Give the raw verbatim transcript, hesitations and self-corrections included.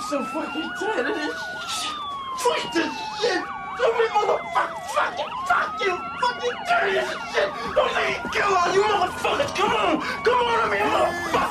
so fucking tired of this shit. Fuck this shit. So many motherfucking fucking fuck you fucking dirty as shit. Don't let me kill all you motherfuckers. Come on. Come on, I mean, motherfucker.